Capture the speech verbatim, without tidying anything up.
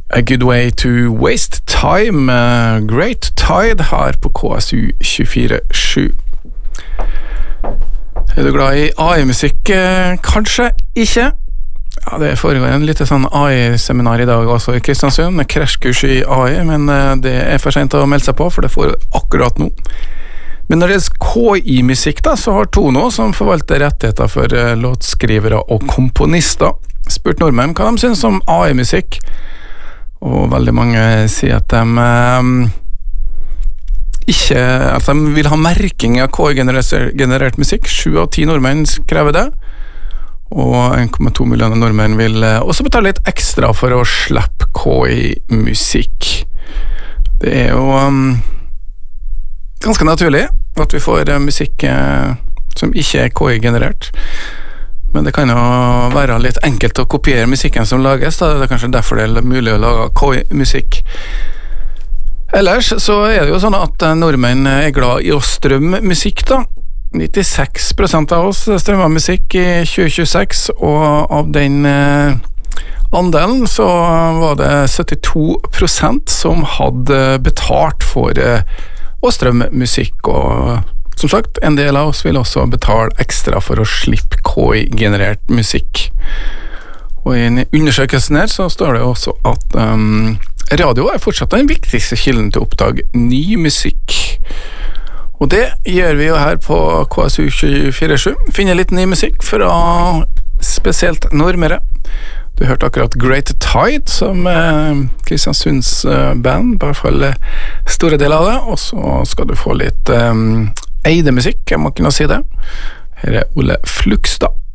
A Good Way to Waste Time, uh, Great Tide her på K S U tjuefire sju. Er du glad i A I-musikk? Eh, kanskje ikke. Ja, det foregår en lite sånn A I-seminar i dag også i Kristiansund, med krasjkurs i A I, men eh, det er for sent å melde seg på, for det får akkurat nå. Men når det er K I-musikk da, så har Tono, som forvalter rettigheter for eh, låtskrivere og komponister, spurt nordmenn hva de synes om A I-musikk. Og veldig mange sier at de eh, ikke, at de vil ha merking av K I-generert musikk. Sju av ti nordmenn krever det, og en komma to millioner nordmenn vil eh, også betale litt ekstra for å slippe K I-musikk. Det er jo um, ganske naturlig at vi får uh, musikk uh, som ikke er K I-generert. Men det kan jo være litt enkelt å kopiere musikken som lages, da. Det er kanskje derfor det er mulig å lage K I-musikk. Ellers så er det jo sånn at nordmenn er glad i å strømme musikk, da. nittiseks prosent av oss strømmer musikk i tjue tjueseks, og av den eh, andelen så var det syttito prosent som hadde betalt for eh, å strømme musikk, og som sagt, en del av oss vil også betale ekstra for å slippe K I-generert musikk. Og i undersøkelsen her så står det også at um, radio er fortsatt den viktigste kilden til å oppdage ny musikk. Og det gjør vi jo her på K S U tjuefire sju. Finner litt ny musikk fra spesielt nordmere. Du hørte akkurat Great Tide, som eh, Kristiansunds eh, band, i hvert fall store deler av det. Og så skal du få litt eh, Eide musikk, jeg må ikke nå si det. Her er Ole Flugstad.